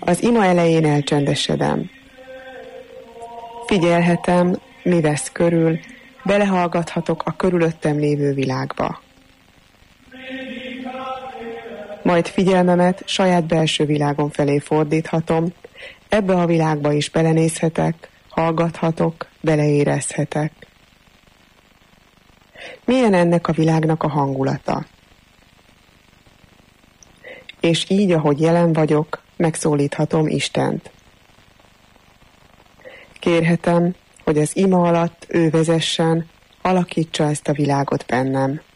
Az ima elején elcsendesedem. Figyelhetem, mi vesz körül, belehallgathatok a körülöttem lévő világba. Majd figyelmemet saját belső világom felé fordíthatom, ebbe a világba is belenézhetek, hallgathatok, beleérezhetek. Milyen ennek a világnak a hangulata? És így, ahogy jelen vagyok, megszólíthatom Istent. Kérhetem, hogy az ima alatt ő vezessen, alakítsa ezt a világot bennem.